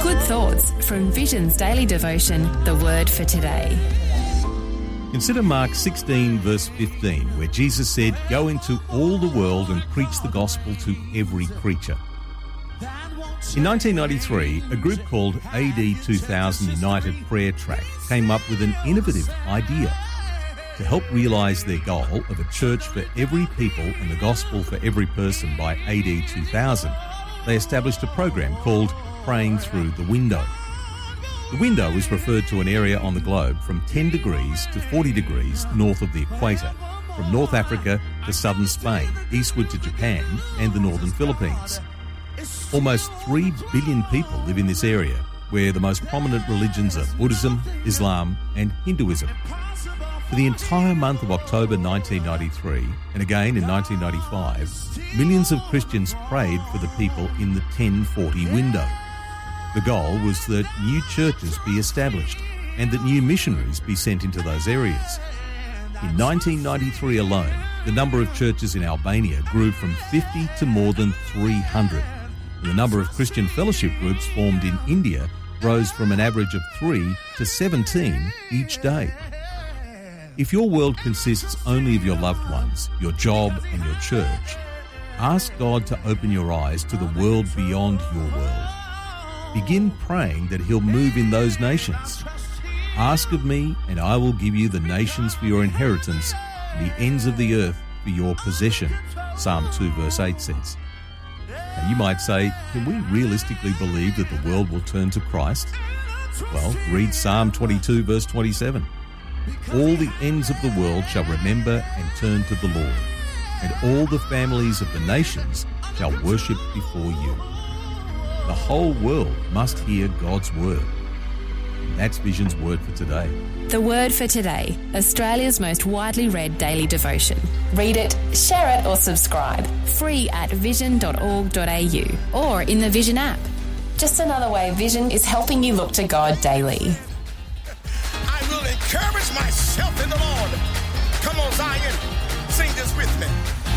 Good thoughts from Vision's daily devotion, The Word for Today. Consider Mark 16 verse 15, where Jesus said, "Go into all the world and preach the gospel to every creature." In 1993, a group called AD 2000 United Prayer Track came up with an innovative idea. To help realise their goal of a church for every people and the gospel for every person by AD 2000, they established a program called Praying Through the Window. The window is referred to an area on the globe from 10 degrees to 40 degrees north of the equator, from North Africa to southern Spain, eastward to Japan and the northern Philippines. Almost 3 billion people live in this area, where the most prominent religions are Buddhism, Islam and Hinduism. For the entire month of October 1993, and again in 1995, millions of Christians prayed for the people in the 1040 window. The goal was that new churches be established and that new missionaries be sent into those areas. In 1993 alone, the number of churches in Albania grew from 50 to more than 300. And the number of Christian fellowship groups formed in India rose from an average of 3 to 17 each day. If your world consists only of your loved ones, your job and your church, ask God to open your eyes to the world beyond your world. Begin praying that He'll move in those nations. Ask of me, and I will give you the nations for your inheritance, and the ends of the earth for your possession, Psalm 2 verse 8 says. Now you might say, can we realistically believe that the world will turn to Christ? Well, read Psalm 22 verse 27. All the ends of the world shall remember and turn to the Lord, and all the families of the nations shall worship before you. The whole world must hear God's word. And that's Vision's Word for Today. The Word for Today, Australia's most widely read daily devotion. Read it, share it or subscribe. Free at vision.org.au or in the Vision app. Just another way Vision is helping you look to God daily. I will encourage myself in the Lord. Come on, Zion, sing this with me.